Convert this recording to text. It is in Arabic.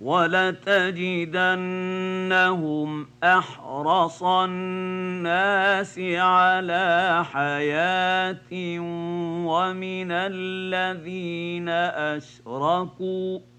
وَلَتَجِدَنَّهُمْ أَحْرَصَ النَّاسِ عَلَىٰ حَيَاةٍ وَمِنَ الَّذِينَ أَشْرَكُوا